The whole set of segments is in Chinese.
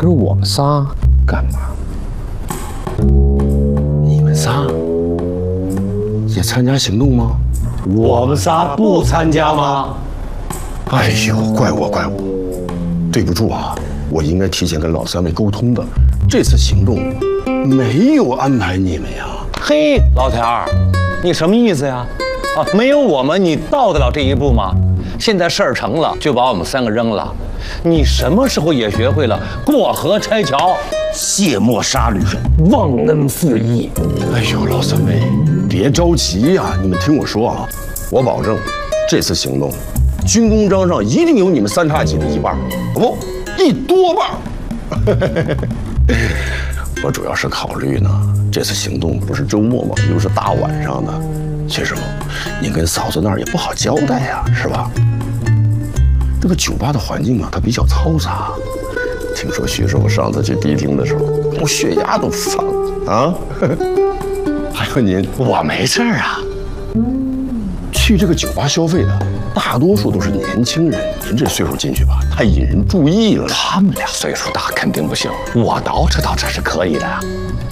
可是我们仨干嘛？ 你们仨也参加行动吗？ 我们仨不参加吗？ 哎呦，怪我，对不住啊，我应该提前跟老三位沟通的。这次行动没有安排你们呀。 嘿，老田儿，你什么意思呀？啊，没有我们，你到得了这一步吗？现在事儿成了，就把我们3个扔了。你什么时候也学会了过河拆桥、卸磨杀驴、忘恩负义？ 哎呦，老三位，别着急呀，你们听我说啊，我保证，这次行动，军功章上一定有你们3叉戟的1半，不，1多半。我主要是考虑呢，这次行动不是周末吗？又是大晚上的，薛师傅，你跟嫂子那儿也不好交代呀，是吧？这个酒吧的环境啊，它比较嘈杂。听说薛师傅上次去迪厅的时候，我血压都上了啊！还有您， 我没事儿啊。 去这个酒吧消费的，大多数都是年轻人。您这岁数进去吧，太引人注意了。 他们俩岁数大，肯定不行。我捯饬是可以的呀。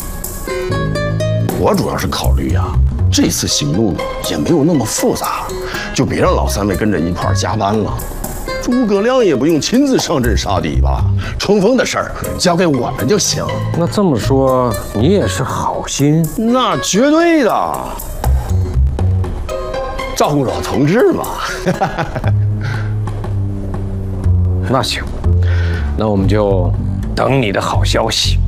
我主要是考虑呀，这次行动也没有那么复杂，就别让老三位跟着一块儿加班了。诸葛亮也不用亲自上阵杀敌吧？冲锋的事儿交给我们就行。 那这么说，你也是好心？ 那绝对的，照顾老同志嘛。 那行，那我们就等你的好消息。